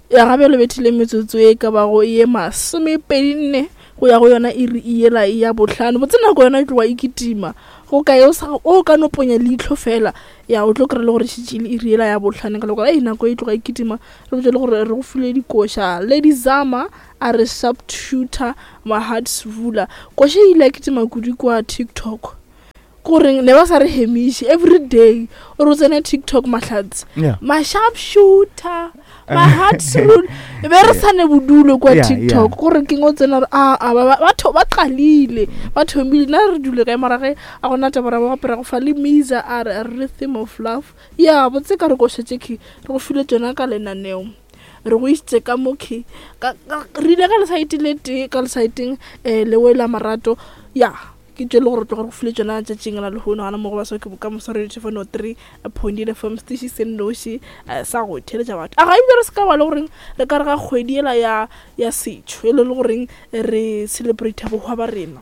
ya gabe le bethile metsotso e ka ba go e masomepedinne go ya go yona e ela ya botlhano botsena go yona e tloa ikitima go ka o ka no ponya leitlho fela ya o tlo kry le gore tšhitšile e riela ya botlhane ka loko nako e tloga ikitima re botse le gore re go file dikoša Lady Zama a re subtutor my heart's ruler koša ile ya kitima kudu kwa TikTok gore ne ba sa re hemiše every day o re tsene TikTok mahlatse my sharp shooter my heart's ruler be re sane bodulo kwa TikTok gore ke ngo tsena batho ba qalile batho mmile na re dule ka marage a gona tabara ba pera go fa le Miza a rhythm of love ya botse ka re go shetse ke re go file tsona ka lenaneo re go itse ka moki re ile ka le site le ka le site le wela marato ya ke tselo gore go file tsona tša tsingela le hono ana mo go ba so ke boka mo sorry te fono 3.0 FM station sendoshi sa go theletša batho a ga ile re ska ba le gore re ka re ga kgwediela ya setšho e le gore re celebrate bo ba rena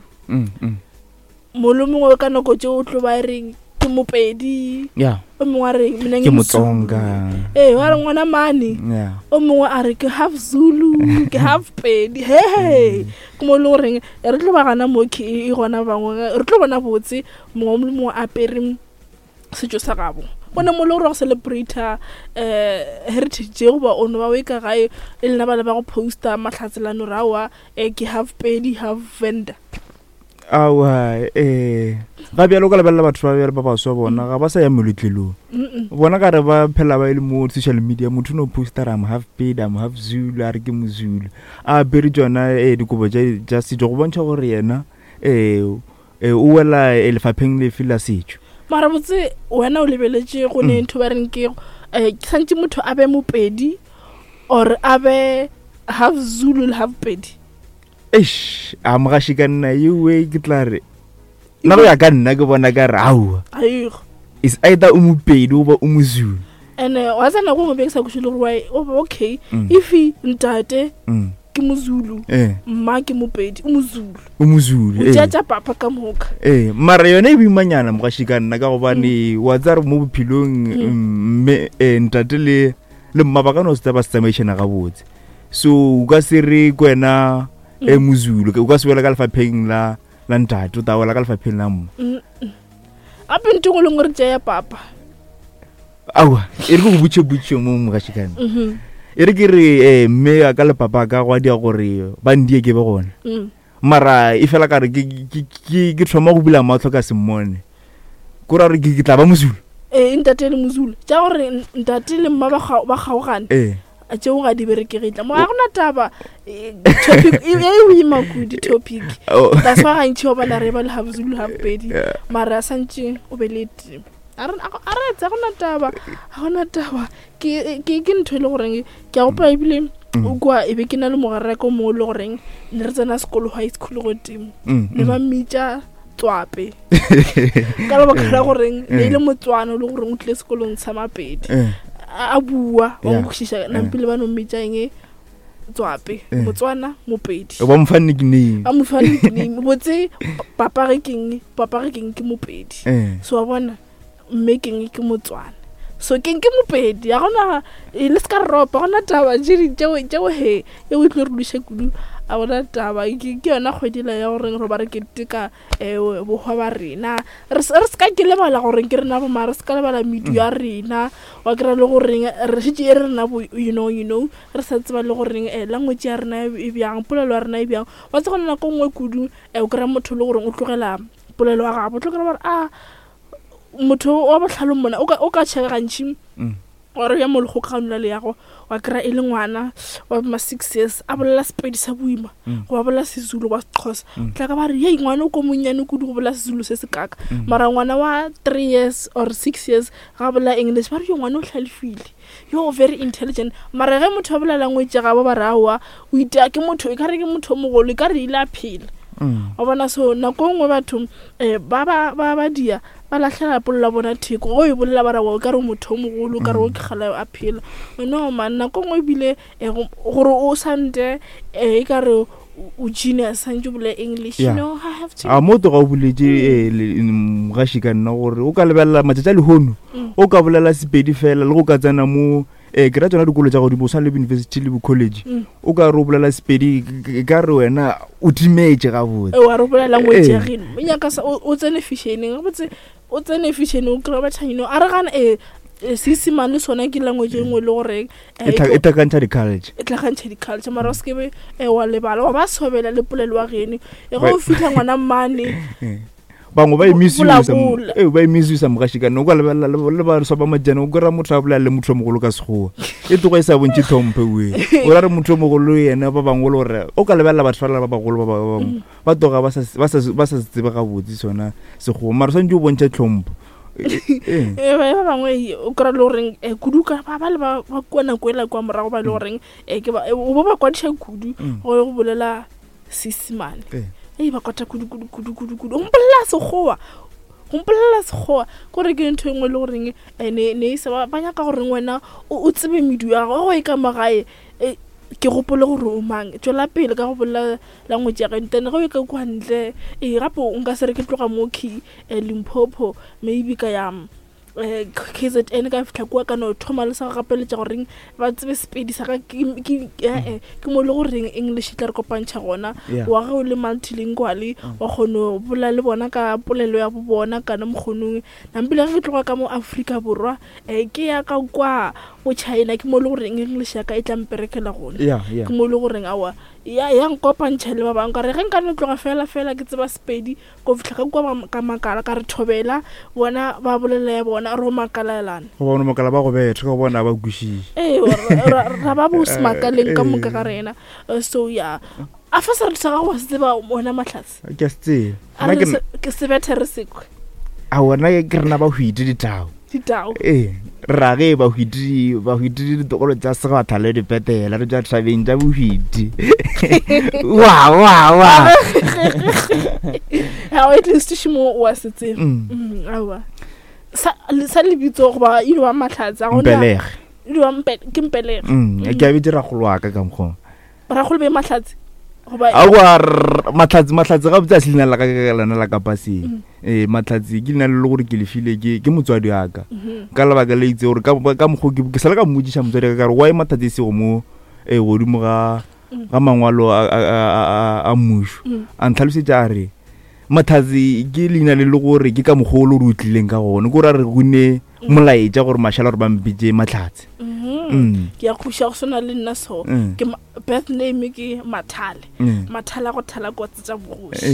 molomo ka nako tše o tlo ba reng ke mopedi o mongwe a re ke motsonga wa re ngwana mane o mongwe a re ke half Zulu ke half Pedi ke mo le gore re tlo ba gana mo ke e gona bangwe re tlo bona botse mongwe le mongwe a pere setšo sa gabo bona mo le gore go celebrate heritage go ba ono ba we ka gae e lena ba le ba go poster mahlatselano rawa ke half Pedi half Venda awa ga bjalo ka lebella batho ba ba baswa bona ga ba sa ya moletlelong bona ka re ba phela ba ile mo social media motho no poster am half Pedi am half Zulu a re ke mozulu a bere jona dikobo ja setšo go bontsha gore yena o wela lefapheng le fila setšo mara botse wena o lebeletse go ne ntho ba reng ke santse motho a be mopedi or a be half Zulu le half Pedi a mogashi ka nna yewe ke tlare nna go ya ka nna ke bona ka re aua is either o mopedi goba o mozulu and wa tsena go mo bekisa go shilo gore okay if ntate ke mozulu mma ke mopedi o mozulu o tša papa ka moka mara yone e boimanyana mogashi ka nna ka gobane wa tsa re mo bophilong mme ntate le mma ba ka no se ba se tsamaišana gabotse so o ka se re kwena mozulu o ka se wela ka lefapheng la ntate o ta wela ka lefapheng la mma gape ntho go leng gore tša ya papa aua e re go butše mo mogashikane e re ke re mme ka le papa ka go dia gore ba ndie ke be gona mara e fela ka re ke thoma go bula matlho ka semmone go ra re ke tla ba mozulu ntate le mozulu tša gore ntate le mma ba kgaogane a tšeo ga di berekegitla mo ga gona taba topic e boimakudi topic that's why gantši wa bana re ba le half Zulu half Pedi mara santše o be le a re tsa gona taba ke ntho e le goreng ke a gopola ebile kwa e be ke na le mogarako mo le goreng ne re tsena sekolo high school go timo ne ba mmitša tswape ka lebaka la goreng ne ile Motswana le goreng o tlile sekolong sa Mapedi a bua wa go kgosisa nampile ba no mmitša eng tswape Motswana mopedi ba mfa nickname a mfa nickname botse papa re keng ke mopedi so wa bona mme keng ke Motswana so keng ke mopedi ya gona le ska ropa gona taba tšeo he e o tlo re dushe kudu a bona taba ke yona kgwedila ya gore re ba re ke tika bohwa ba rena re ska ke lebala gore ke rena bo mara ska lebala medu ya rena wa kra le gore re shitse e rena bo you know re sa tseba le gore language ya rena e byang polelo ya rena e byang wa se gona go ngwe kudu o kra motho le gore o tlogela polelo ya gago o tlogela gore motho wa botlhalong mona o ka tšhega gantši gore ya mo le go kganula le yago wa kra e le ngwana wa ma 6 years a bolela Sepedi sa boima go ba bolela seZulu wa Xhosa tla ka ba re hey ngwana o ko monnyane kudu go bolela seZulu se se kaka mara ngwana wa 3 years or 6 years ga bolela English ba re yo ngwana o hlalefile yo very intelligent mara ge motho a bolela language ga ba rawa o ita ke motho e ka re ke motho mogolo e ka re ile a phela o bona so nako ngwe batho ba dia ba lahlela polla bona theko go e bolela bara wa ka re motho mogolo ka re o kgala a phela no man nako ngwe bile gore o sante e ka re o genius sanje bole English you know I have to mo to ga buletse ga shika nna gore o ka lebella matšatša le hono o ka bolela Sepedi fela le go ka tsena mo ke ra tsona dikolo tsa godimo sa le university le college o ka re o bolela Sepedi ka re wena o timetse ga botse wa re bolela language ya geno nyaka sa o tsene fishing botse o tsene fishing o kra ba tshanyino a re gana Seesimane sona ke language engwe le gore e tlakantša di-culture mara o sekebe wa lebala wa ba sobela le polelo wa gene e go fitlha ngwana mmane bangwe ba emisisa mogashikane o ka lebelela le ba so ba majana o kry-a motho a bolela le motho o mogolo ka sekgowa e togo e sa bontšhe tlhomphe we o ra re motho o mogolo yena ba bangwe le gore o ka lebelela batho fela ba bagolo ba bangwe ba toga ba sa se tsebe ga botse sona sekgowa mara swantse o bontšha tlhompho ba bangwe o kry-a le goreng kudu ka ba le ba kua nako ela kwa morago ba le goreng o bo ba kwadiša kudu go bolela Seesimane ba kwata kudu o mpolela sekgowa kore ke ntho engwe le goreng ne se ba nyaka goreng wena o tsebe medu ya go e ka magae ke gopole gore o mang tswela pele ka go bolela language ya geno tene go e ka kwa ntle gape o nka se re ke tloga mo Limpopo maybe ka ya KZN ka fitla kwa kana o thoma le sa gapeletša goreng ba tsebe Sepedi sa ka ke mo le goreng English tla re kopantšha gona wa ge o le multilingual wa kgone bola le bona ka polelo ya bona kana mokgonong nampile ge ke tloga ka mo Afrika Borwa ke ya ka kwa o China ke mo le goreng English ya ka e tla mperekela gona ke mo le goreng awa ya nkopantšha le ba bangwe ka re ge nka no tloga fela ke tseba Sepedi go fitla ka makala ka re thobela bona ba bolela ya bona ro makalaelana go bona makala ba go bethe go bona ba kušile ra ba bo smakaleng ka moka ga rena so ya a fa sa re tsa go se ba bona Mahlatse ke se ke se bethe re sekwe a wona ke rena ba hwite ditao ra ge ba hwite ditokolo tsa segatha le dipetela re tša thabeng tša bohwite wa at least shimo wa se tsebe awa sa lebitso go ba ile wa Mahlatse a gona ke Mpelege ke a bitse ragolo wa ka mokgwa ragolo be Mahlatse Mahlatse ga botsa selina la ka lana la ka paseng Mahlatse ke lena le gore ke lefile ke motswadi wa ka ka lebaka le itse gore ka mokgwa ke sala ka mmotsisa motswadi ka re wa Mahlatse se go mo godimo ga mangwalo a mmusho a ntlhalosetša a re Mahlatse ke lena le gore ke ka mogolo re utlileng ka gone gore re gune molaetša gore mashala gore ba mpitše Mahlatse ke ya khusha go sona le nna so ke birth name ke Mathale go thala kotse tsa bogoši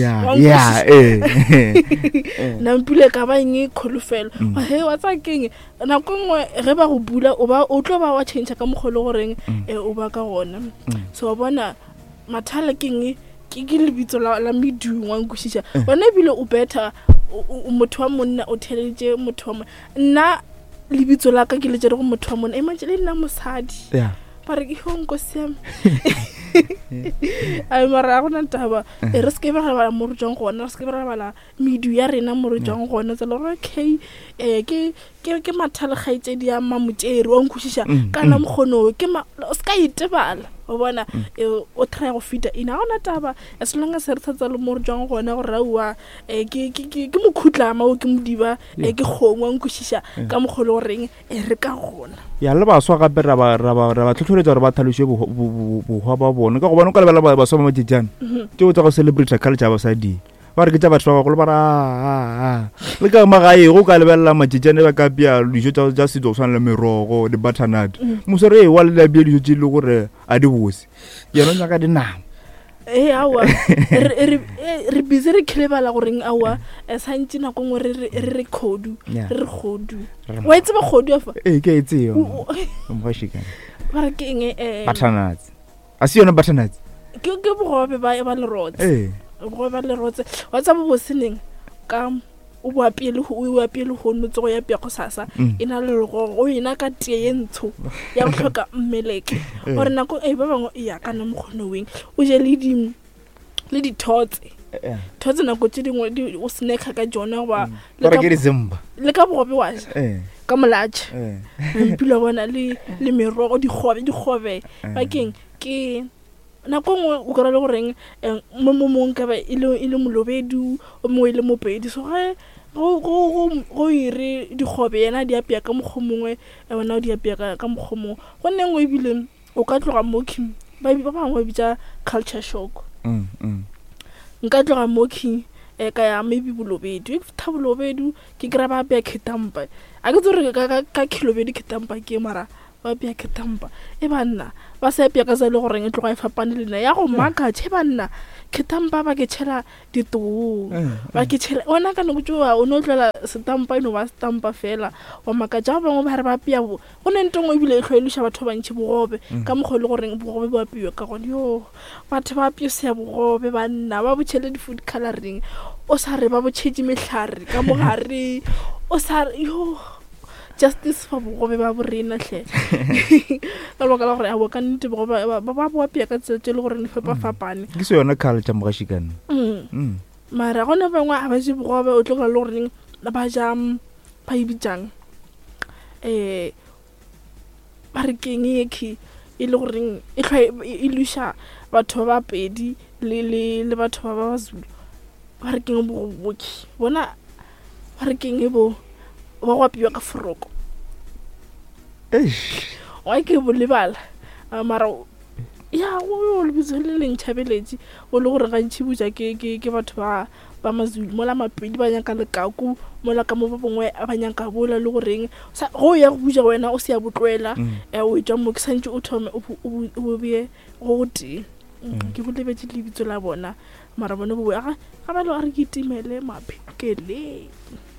na mpile ka ba eng kholofelo he wa tsa keng na kongwe ge ba go bula o tlo ba wa change ka mogolo goreng o ba ka gona so bona Mathale keng ke lebitso la medungwa nkušiša bona ebile o betha motho wa monna o theleditše motho wa monna nna lebitso la ka ke le jere go motho wa monna mantse le nna mosadi ba re ke honko siame ai mara gona taba re se ke ba bala mo re jang gona re se ke ba bala medu ya rena mo re jang gona tsa le okay ke Mathale gaitsedi ya mamoteri wa nkušiša kana mkgono ke ska itebala o bona o try go fita ina gona taba as long as re tsatsa le mo re jang gona go raua ke mokhutlama o ke modiba ke kgongwa nkušiša ka mokgolo reng re ka gona ya le ba swa gape ra ba tlhotlholetsa gore ba thaloshe bohwa ba bona ka go bona o ka lebala ba swa majijana tšeo tsa go celebrate culture ba sa di ba re ke tša batho ba bagolo ba ra le ka magae go ka lebelela majijane ba ka pia dijo tša setso go swana le merogo di-butternut moso re wa le labia dijo tše le gore a di bose yena o nyaka dinama awa re busy re khilebala goreng awa santse nako ngwe re khodu wa itse ba khodu afa ke itse yo mogashikana ba re ke eng butternut a se yona butternut ke bogobe ba le rotse bogobe ba le rotse wa tsa bo boseneng ka o bua pele go notse go ya pia go sasa ina le go ina ka tie ntsho ya go hloka mmeleke gore nako ba bangwe ya kana mokgono weng o je le di thotse nako tse dingwe o snacka ka jona ba le ka bogobe wa ka molache mpila bona le merogo digobe bakeng ke nako ngwe o kra le goreng mo mongwe ka ba ile molobedu o mongwe le mopedi so go ire dikgobe yena di apea ka mokgomongwe wena o di apea ka mokgomongwe go nne ngwe ebile o ka tloga mocking ba bangwe bitsa culture shock nka tloga mocking ka ya maybe Bolobedu ta Bolobedu ke kra ba apea ketampa a ke tsore ka kilobedi ketampa ke mara ba apea ketampa banna ba sa apea ka sa le gore e tloga e fapane le nna ya go maka banna ketampa ba ke tshela ditong ba ke tshela ona ka no tšwa o no tlela setampa ino ba stampa fela wa maka ja bangwe ba re ba apea bo go ne ntongwe bile e tlhoelisha batho ba ntse bogobe ka moggo le gore bogobe ba apea ka gone yo batho ba apea se ya bogobe banna ba botshele di food coloring o sa re ba botshedi mehlare ka mogare o sa yo justice for bogobe ba borena hle ka loka la gore a boka nnete bogobe ba bo apea ka tsela le gore ne fepa fapane ke se yona culture mo gashikana mara gona bangwe a ba je bogobe o tloga le gore ba ja ba ibitsang ba re keng eke e le gore e lusha batho ba pedi le batho ba Zulu ba re keng boki bona ba re keng bo ba go apea ka foroko wa ke bo lebala mara ya go le bitso le leng tšhabeletše o le gore gantši buja ke batho ba Mazulu mola mapedi ba nyaka lekaku mola ka mo ba bongwe ba nyaka bola le goreng go ya go buja wena o se ya botlwela o etša mo ke santse o thome o be go tee ke bolebetse lebitso la bona mara bone bo ga ba le gore ke timele maphekele